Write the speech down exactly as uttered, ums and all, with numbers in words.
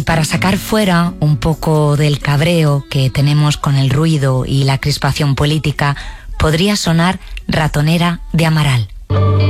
para sacar fuera un poco del cabreo que tenemos con el ruido y la crispación política, podría sonar Ratonera de Amaral.